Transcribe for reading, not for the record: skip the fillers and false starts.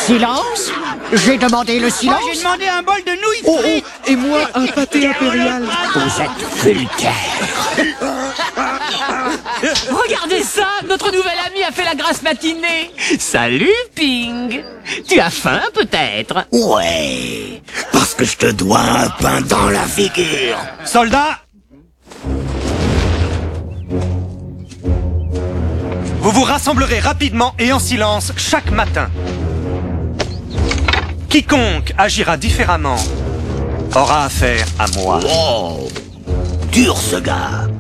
Silence! J'ai demandé le silence! Moi, j'ai demandé un bol de nouilles frites. Et moi, un pâté impérial. Vous êtes vulgaire! Regardez ça, notre nouvel ami a fait la grasse matinée. Salut, Ping. Tu as faim, peut-être? Ouais, parce que je te dois un pain dans la figure. Soldats! Vous vous rassemblerez rapidement et en silence chaque matin. Quiconque agira différemment aura affaire à moi. Oh, dur ce gars.